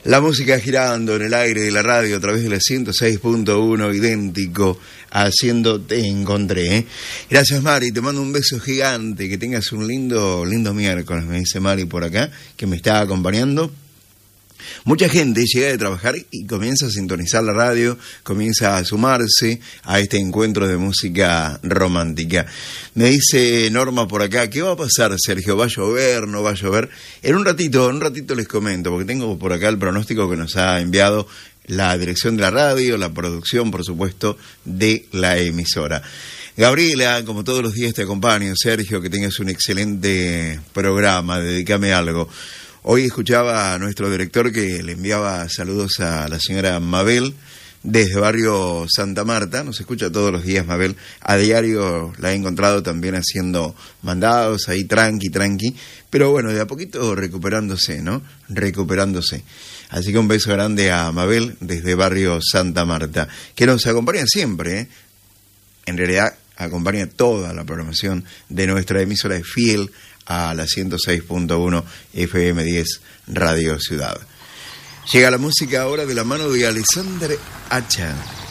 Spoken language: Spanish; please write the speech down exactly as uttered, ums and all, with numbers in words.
La música girando en el aire de la radio a través de la ciento seis punto uno, idéntico a Haciendo Te Encontré. ¿eh? Gracias, Mari, te mando un beso gigante, que tengas un lindo, lindo miércoles, me dice Mari por acá, que me está acompañando. Mucha gente llega de trabajar y comienza a sintonizar la radio, comienza a sumarse a este encuentro de música romántica. Me dice Norma por acá, ¿qué va a pasar, Sergio? ¿Va a llover? ¿No va a llover? En un ratito, en un ratito les comento, porque tengo por acá el pronóstico que nos ha enviado la dirección de la radio, la producción, por supuesto, de la emisora. Gabriela, como todos los días te acompaño. Sergio, que tengas un excelente programa, dedícame algo. Hoy escuchaba a nuestro director que le enviaba saludos a la señora Mabel desde barrio Santa Marta. Nos escucha todos los días, Mabel. A diario la he encontrado también haciendo mandados, ahí tranqui, tranqui. Pero bueno, de a poquito recuperándose, ¿no? Recuperándose. Así que un beso grande a Mabel desde barrio Santa Marta, que nos acompaña siempre, ¿eh? En realidad acompaña toda la programación de nuestra emisora, es fiel a la ciento seis punto uno F M diez Radio Ciudad. Llega la música ahora de la mano de Alexandre Hacha.